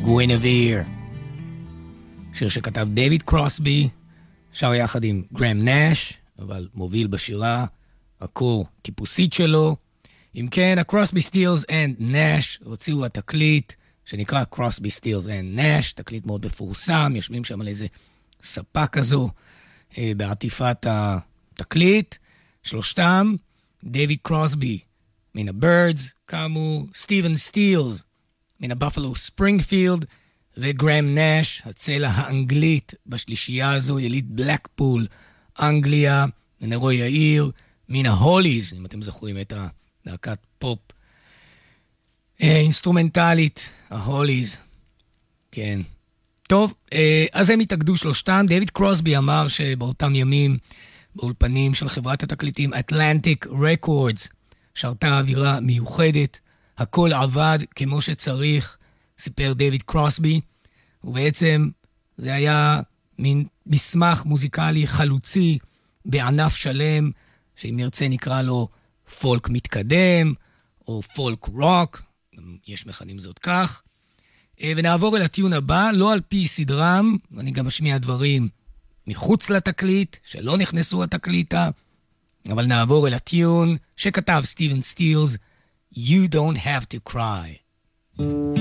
גווינביר. שיר שכתב דייוויד קרוסבי, שר יחד עם גרם נאש, אבל מוביל בשירה הקור טיפוסית שלו. אם כן, הקרוסבי סטילס אנד נאש הוציאו התקליט שנקרא קרוסבי סטילס אנד נאש, תקליט מאוד מפורסם, יושבים שם על איזה ספה כזו בעטיפת התקליט. שלושתם, דייוויד קרוסבי מן הבירדס, כאמור סטיבן סטילס מן הבאפלו ספרינגפילד, וגרם נאש, הצלע האנגלית בשלישייה הזו, יליד בלקפול, אנגליה, נרו יאיר, מן ההוליז, אם אתם זוכרים את להקת פופ אינסטרומנטלית, ההוליז. כן. טוב, אז הם התאגדו שלושתם. דייוויד קרוסבי אמר שבאותם ימים, באולפנים של חברת התקליטים Atlantic Records, שרתה אווירה מיוחדת, הכל עבד כמו שצריך, סיפר דייוויד קרוסבי, ובעצם זה היה מין מסמך מוזיקלי חלוצי בענף שלם, שאם נרצה נקרא לו פולק מתקדם, או פולק רוק, יש מכנים זאת כך. ונעבור אל הטיון הבא, לא על פי סדרם, אני גם משמיע דברים מחוץ לתקליט, שלא נכנסו התקליטה, אבל נעבור אל הטיון שכתב סטיבן סטילס, You Don't Have to Cry.